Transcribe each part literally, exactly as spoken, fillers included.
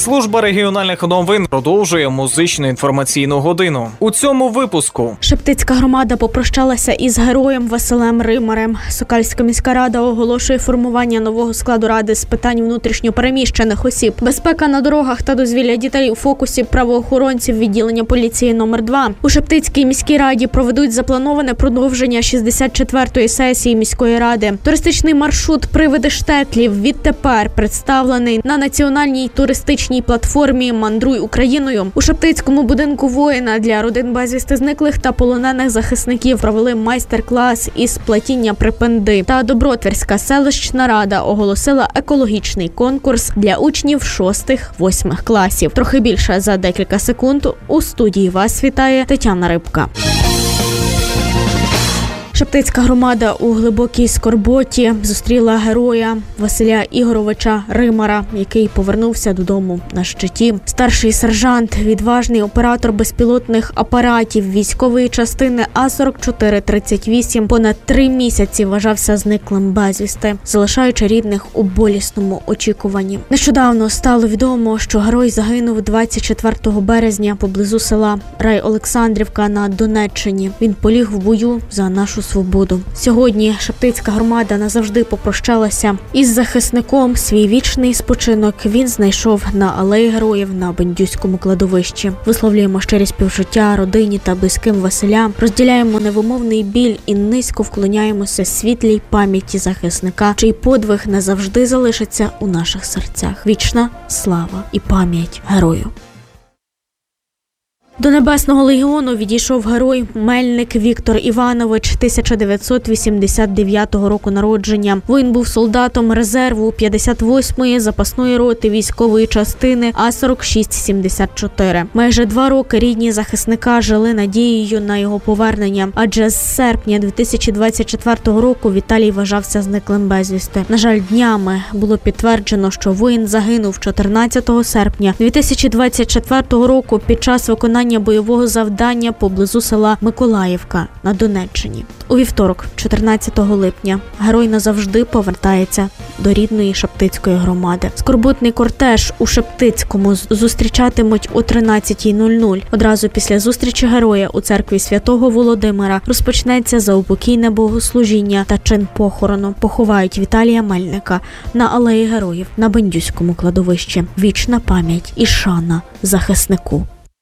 Служба регіональних новин продовжує музичну інформаційну годину. У цьому випуску Шептицька громада попрощалася із героєм Василем Римарем. Сокальська міська рада оголошує формування нового складу ради з питань внутрішньопереміщених осіб. Безпека на дорогах та дозвілля дітей у фокусі правоохоронців відділення поліції номер два. У Шептицькій міській раді проведуть заплановане продовження шістдесят четвертої сесії міської ради. Туристичний маршрут «Привиди Штетлів» відтепер представлений на національній туристичній платформі «Мандруй Україною». У Шептицькому будинку воїна для родин безвісти зниклих та полонених захисників провели майстер-клас із плетіння припинди. Та Добротвірська селищна рада оголосила екологічний конкурс для учнів шостих-восьмих класів. Трохи більше за декілька секунд. У студії вас вітає Тетяна Рибка. Шептицька громада у глибокій скорботі зустріла героя Василя Ігоровича Римара, який повернувся додому на щиті. Старший сержант, відважний оператор безпілотних апаратів військової частини А сорок чотири тридцять вісім, понад три місяці вважався зниклим безвісти, залишаючи рідних у болісному очікуванні. Нещодавно стало відомо, що герой загинув двадцять четвертого березня поблизу села Рай-Олександрівка на Донеччині. Він поліг в бою за нашу свободу. Сьогодні Шептицька громада назавжди попрощалася із захисником. Свій вічний спочинок він знайшов на алеї героїв на Бендюському кладовищі. Висловлюємо щирі співчуття родині та близьким Василя, розділяємо невимовний біль і низько вклоняємося світлій пам'яті захисника, чий подвиг назавжди залишиться у наших серцях. Вічна слава і пам'ять герою. До Небесного легіону відійшов герой Мельник Віктор Іванович, тисяча дев'ятсот вісімдесят дев'ятого року народження. Він був солдатом резерву п'ятдесят восьмої запасної роти військової частини А сорок шість сімдесят чотири. Майже два роки рідні захисника жили надією на його повернення, адже з серпня дві тисячі двадцять четвертого року Віталій вважався зниклим безвісти. На жаль, днями було підтверджено, що воїн загинув чотирнадцятого серпня дві тисячі двадцять четвертого року під час виконання бойового завдання поблизу села Миколаївка на Донеччині. У вівторок, чотирнадцятого липня, герой назавжди повертається до рідної Шептицької громади. Скорботний кортеж у Шептицькому зустрічатимуть о тринадцятій нуль нуль. Одразу після зустрічі героя у церкві Святого Володимира розпочнеться заупокійне богослужіння та чин похорону. Поховають Віталія Мельника на алеї героїв на Бендюському кладовищі. Вічна пам'ять і шана захиснику.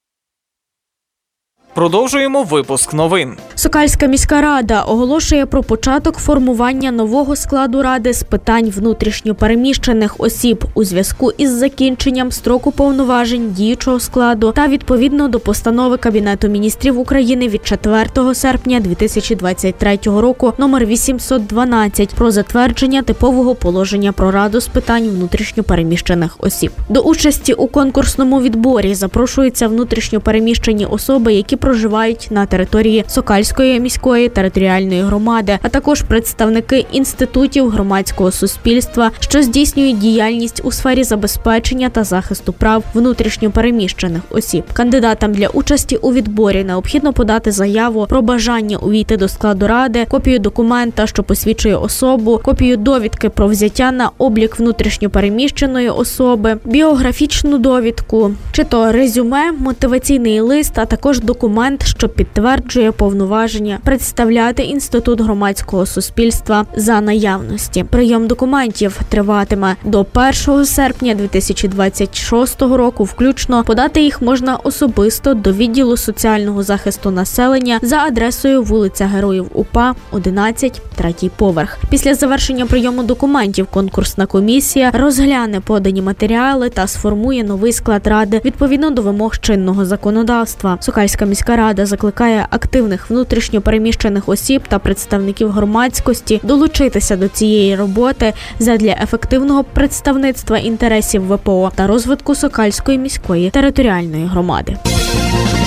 продовжуємо випуск новин. Сокальська міська рада оголошує про початок формування нового складу ради з питань внутрішньопереміщених осіб у зв'язку із закінченням строку повноважень діючого складу та відповідно до постанови Кабінету міністрів України від четвертого серпня дві тисячі двадцять третього року номер вісімсот дванадцять про затвердження типового положення про раду з питань внутрішньопереміщених осіб. До участі у конкурсному відборі запрошуються внутрішньопереміщені особи, які проживають на території Сокальської міської територіальної громади, а також представники інститутів громадського суспільства, що здійснюють діяльність у сфері забезпечення та захисту прав внутрішньопереміщених осіб. Кандидатам для участі у відборі необхідно подати заяву про бажання увійти до складу ради, копію документа, що посвідчує особу, копію довідки про взяття на облік внутрішньопереміщеної особи, біографічну довідку, чи то резюме, мотиваційний лист, а також документ, що підтверджує повноваження представляти інститут громадського суспільства за наявності. Прийом документів триватиме до першого серпня дві тисячі двадцять шостого року включно. Подати їх можна особисто до відділу соціального захисту населення за адресою вулиця Героїв УПА, одинадцять, третій поверх. Після завершення прийому документів конкурсна комісія розгляне подані матеріали та сформує новий склад ради відповідно до вимог чинного законодавства. Сокальська міська рада закликає активних внутрішньопереміщених осіб та представників громадськості долучитися до цієї роботи задля ефективного представництва інтересів ВПО та розвитку Сокальської міської територіальної громади.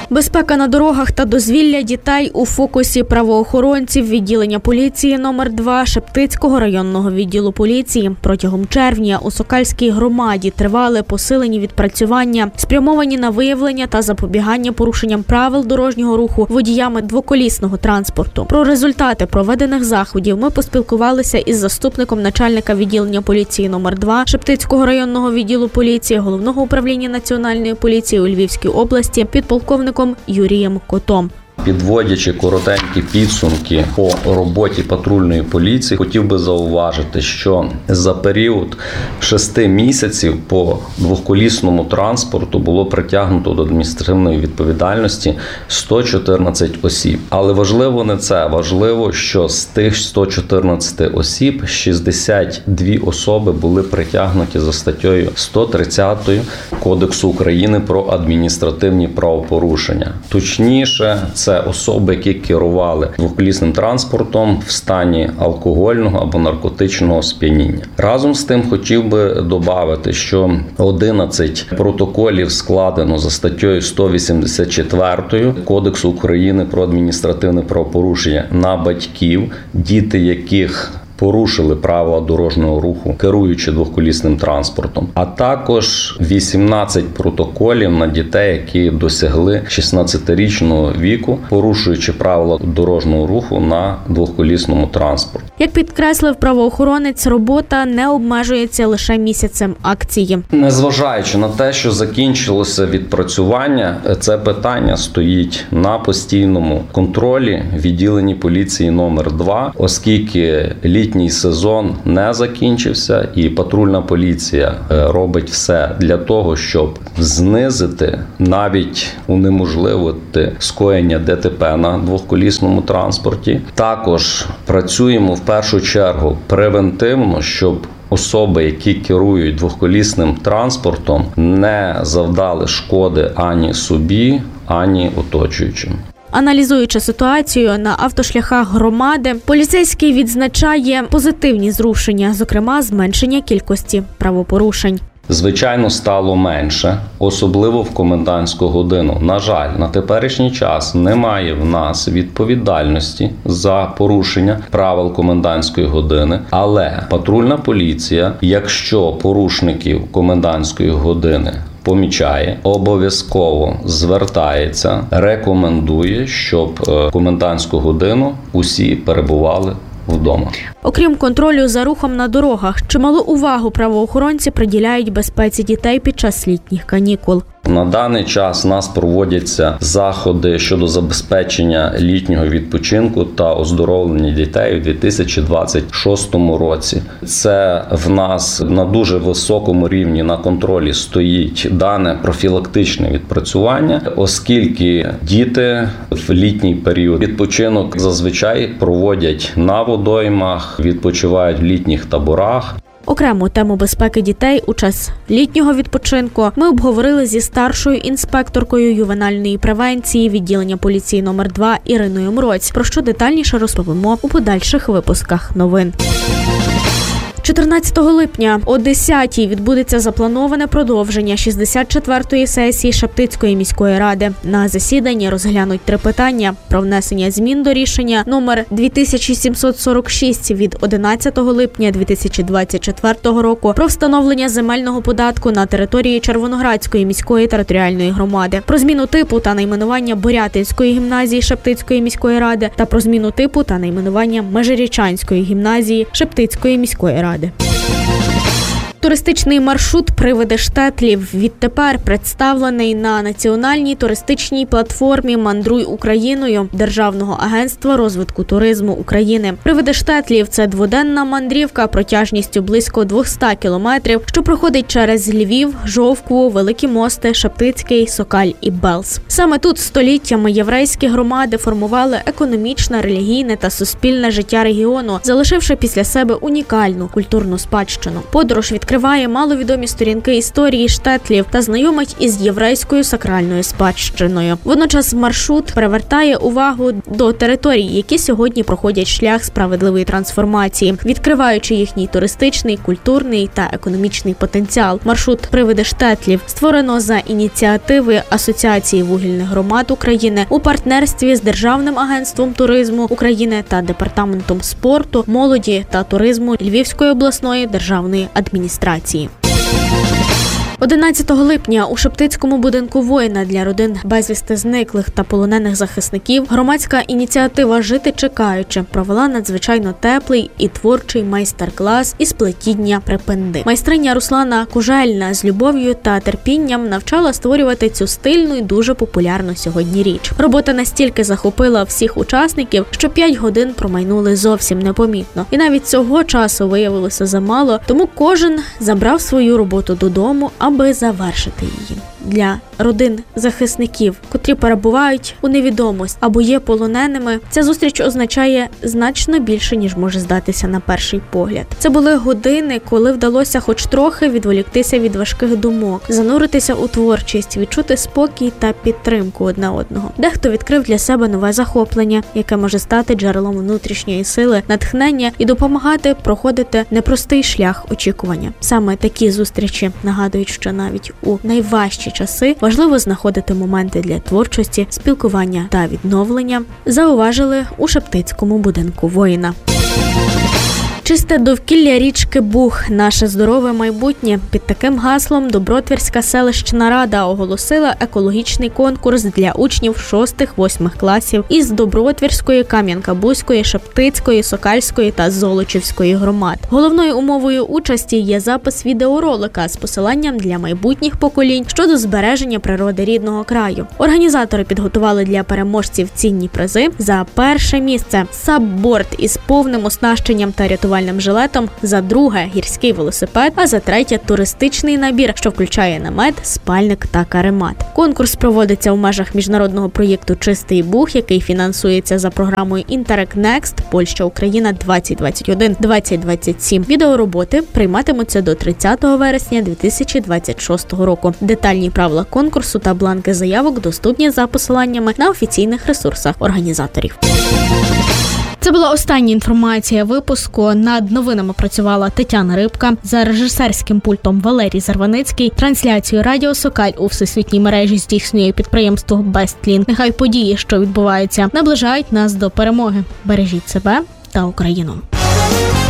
Безпека на дорогах та дозвілля дітей у фокусі правоохоронців відділення поліції номер два Шептицького районного відділу поліції. Протягом червня у Сокальській громаді тривали посилені відпрацювання, спрямовані на виявлення та запобігання порушенням правил дорожнього руху водіями двоколісного транспорту. Про результати проведених заходів ми поспілкувалися із заступником начальника відділення поліції номер два Шептицького районного відділу поліції Головного управління Національної поліції у Львівській області підполковником Юрієм Котом. Підводячи коротенькі підсумки по роботі патрульної поліції, хотів би зауважити, що за період шести місяців по двоколісному транспорту було притягнуто до адміністративної відповідальності сто чотирнадцять осіб. Але важливо не це. Важливо, що з тих ста чотирнадцяти осіб шістдесят дві особи були притягнуті за статтею сто тридцять Кодексу України про адміністративні правопорушення. Точніше, це особи, які керували двоколісним транспортом в стані алкогольного або наркотичного сп'яніння. Разом з тим хотів би додати, що одинадцять протоколів складено за статтею сто вісімдесят чотири Кодексу України про адміністративне правопорушення на батьків, діти яких порушили правила дорожнього руху, керуючи двоколісним транспортом, а також вісімнадцять протоколів на дітей, які досягли шістнадцятирічного віку, порушуючи правила дорожнього руху на двоколісному транспорті. Як підкреслив правоохоронець, робота не обмежується лише місяцем акції. Незважаючи на те, що закінчилося відпрацювання, це питання стоїть на постійному контролі в відділенні поліції номер два, оскільки літній сезон не закінчився, і патрульна поліція робить все для того, щоб знизити, навіть унеможливити скоєння ДТП на двоколісному транспорті. Також працюємо в першу чергу превентивно, щоб особи, які керують двоколісним транспортом, не завдали шкоди ані собі, ані оточуючим. Аналізуючи ситуацію на автошляхах громади, поліцейський відзначає позитивні зрушення, зокрема зменшення кількості правопорушень. Звичайно, стало менше, особливо в комендантську годину. На жаль, на теперішній час немає в нас відповідальності за порушення правил комендантської години, але патрульна поліція, якщо порушників комендантської години помічає, обов'язково звертається, рекомендує, щоб комендантську годину усі перебували вдома. Окрім контролю за рухом на дорогах, чималу увагу правоохоронці приділяють безпеці дітей під час літніх канікул. На даний час у нас проводяться заходи щодо забезпечення літнього відпочинку та оздоровлення дітей у дві тисячі двадцять шостому році. Це в нас на дуже високому рівні на контролі стоїть дане профілактичне відпрацювання, оскільки діти в літній період відпочинок зазвичай проводять на водоймах, відпочивають в літніх таборах. Окрему тему безпеки дітей у час літнього відпочинку ми обговорили зі старшою інспекторкою ювенальної превенції відділення поліції номер два Іриною Мроць, про що детальніше розповімо у подальших випусках новин. чотирнадцятого липня о десятій відбудеться заплановане продовження шістдесят четвертої сесії Шептицької міської ради. На засіданні розглянуть три питання про внесення змін до рішення номер дві тисячі сімсот сорок шість від одинадцятого липня дві тисячі двадцять четвертого року про встановлення земельного податку на території Червоноградської міської територіальної громади, про зміну типу та найменування Борятинської гімназії Шептицької міської ради та про зміну типу та найменування Межирічанської гімназії Шептицької міської ради. Туристичний маршрут «Привиди Штетлів» відтепер представлений на національній туристичній платформі «Мандруй Україною» Державного агентства розвитку туризму України. «Привиди Штетлів» – це дводенна мандрівка протяжністю близько двісті кілометрів, що проходить через Львів, Жовкву, Великі Мости, Шептицький, Сокаль і Белз. Саме тут століттями єврейські громади формували економічне, релігійне та суспільне життя регіону, залишивши після себе унікальну культурну спадщину. Подорож відкриває відкриває маловідомі сторінки історії штетлів та знайомить із єврейською сакральною спадщиною. Водночас маршрут привертає увагу до територій, які сьогодні проходять шлях справедливої трансформації, відкриваючи їхній туристичний, культурний та економічний потенціал. Маршрут «Привиди штетлів» створено за ініціативи Асоціації вугільних громад України у партнерстві з Державним агентством туризму України та Департаментом спорту, молоді та туризму Львівської обласної державної адміністрації. одинадцятого липня у Шептицькому будинку воїна для родин безвісти зниклих та полонених захисників громадська ініціатива «Жити чекаючи» провела надзвичайно теплий і творчий майстер-клас із плетіння припинди. Майстриня Руслана Кужельна з любов'ю та терпінням навчала створювати цю стильну і дуже популярну сьогодні річ. Робота настільки захопила всіх учасників, що п'ять годин промайнули зовсім непомітно. І навіть цього часу виявилося замало, тому кожен забрав свою роботу додому, аби завершити її. Для родин захисників, котрі перебувають у невідомості або є полоненими, ця зустріч означає значно більше, ніж може здатися на перший погляд. Це були години, коли вдалося хоч трохи відволіктися від важких думок, зануритися у творчість, відчути спокій та підтримку одне одного. Дехто відкрив для себе нове захоплення, яке може стати джерелом внутрішньої сили, натхнення і допомагати проходити непростий шлях очікування. Саме такі зустрічі нагадують, що навіть у найважчі часи важливо знаходити моменти для творчості, спілкування та відновлення, зауважили у Шептицькому будинку воїна. Чисте довкілля річки Буг – наше здорове майбутнє. Під таким гаслом Добротвірська селищна рада оголосила екологічний конкурс для учнів шостих-восьмих класів із Добротвірської, Кам'янка-Бузької, Шептицької, Сокальської та Золочівської громад. Головною умовою участі є запис відеоролика з посиланням для майбутніх поколінь щодо збереження природи рідного краю. Організатори підготували для переможців цінні призи. За перше місце – сабборд із повним оснащенням та рятувальним жилетом, за друге – гірський велосипед, а за третє – туристичний набір, що включає намет, спальник та каремат. Конкурс проводиться у межах міжнародного проєкту «Чистий Буг», який фінансується за програмою Interreg Next Польща-Україна двадцять двадцять один - двадцять двадцять сім. Відеороботи прийматимуться до тридцятого вересня дві тисячі двадцять шостого року. Детальні правила конкурсу та бланки заявок доступні за посиланнями на офіційних ресурсах організаторів. Це була остання інформація випуску. Над новинами працювала Тетяна Рибка, за режисерським пультом Валерій Зарваницький. Трансляцію Радіо Сокаль у всесвітній мережі здійснює підприємство Бестлін. Нехай події, що відбуваються, наближають нас до перемоги. Бережіть себе та Україну.